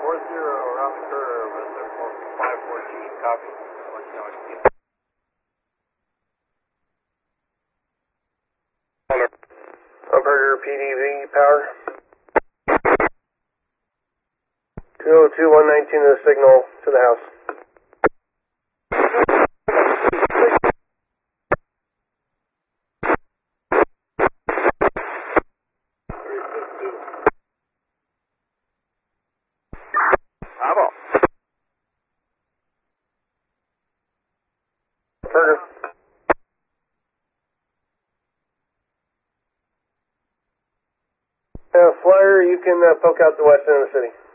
around the curve at the 514, copy. Operator PDV power. 202-119 to the signal to the house. Bravo. Operator. Flyer, you can poke out the west end of the city.